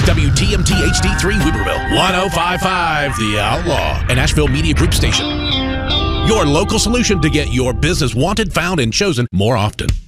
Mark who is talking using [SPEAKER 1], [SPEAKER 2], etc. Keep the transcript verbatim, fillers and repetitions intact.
[SPEAKER 1] is W T M T H D three Weaverville, one oh five point five The Outlaw, an Asheville Media Group station. Your local solution to get your business wanted, found, and chosen more often.